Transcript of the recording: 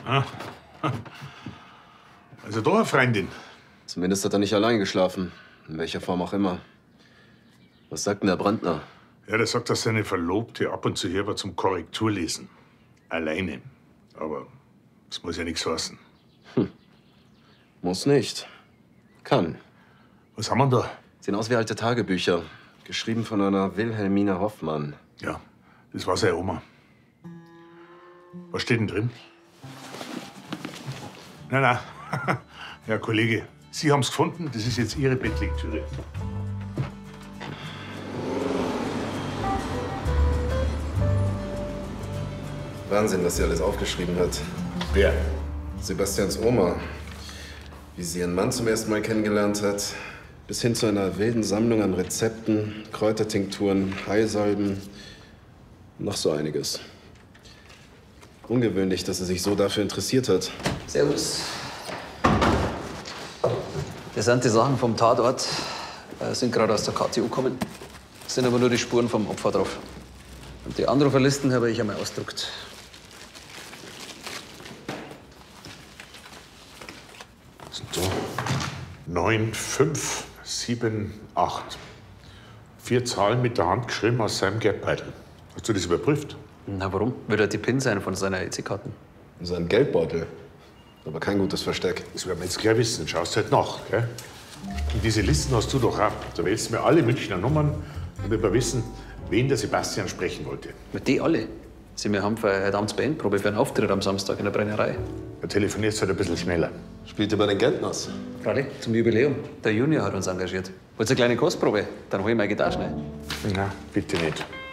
Ah. Also doch eine Freundin. Zumindest hat er nicht allein geschlafen. In welcher Form auch immer. Was sagt denn der Brandner? Ja, der sagt, dass seine Verlobte ab und zu hier war zum Korrekturlesen. Alleine. Aber das muss ja nichts heißen. Muss nicht. Kann. Was haben wir da? Sehen aus wie alte Tagebücher. Geschrieben von einer Wilhelmine Hoffmann. Ja, das war seine Oma. Was steht denn drin? Nein. Herr Kollege, Sie haben es gefunden. Das ist jetzt Ihre Bettlektüre. Wahnsinn, was sie alles aufgeschrieben hat. Wer? Sebastians Oma. Wie sie ihren Mann zum ersten Mal kennengelernt hat. Bis hin zu einer wilden Sammlung an Rezepten, Kräutertinkturen, Heilsalben. Noch so einiges. Ungewöhnlich, dass sie sich so dafür interessiert hat. Servus. Das sind die Sachen vom Tatort. Sind gerade aus der KTU gekommen. Es sind aber nur die Spuren vom Opfer drauf. Und die Anruferlisten habe ich einmal ausgedruckt. Was sind da? 9, 5, 7, 8. 4 Zahlen mit der Hand geschrieben aus seinem Geldbeutel. Hast du das überprüft? Na, warum? Wird er die PIN sein von seiner EC-Karten? In seinem Geldbeutel. Aber kein gutes Versteck. Das werden wir jetzt gleich wissen. Schaust halt nach, gell? Und diese Listen hast du doch auch. Da wählst du mir alle Münchner Nummern und wir wissen, wen der Sebastian sprechen wollte. Mit die alle. Wir haben für heute Abend Bandprobe für einen Auftritt am Samstag in der Brennerei. Er telefoniert halt ein bisschen schneller. Spielt ihr bei den Gentners? Freilich, zum Jubiläum. Der Junior hat uns engagiert. Wollt ihr eine kleine Kostprobe? Dann hol ich meine Gitarre schnell. Na, bitte nicht.